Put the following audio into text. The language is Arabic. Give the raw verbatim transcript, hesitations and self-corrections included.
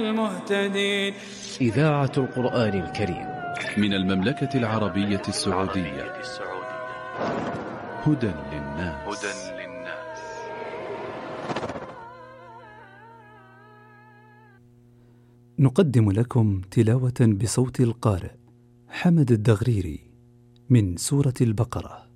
المهتدين. إذاعة القرآن الكريم من المملكة العربية السعودية. هدى للناس. نقدم لكم تلاوة بصوت القارئ حمد الدغريري من سورة البقرة.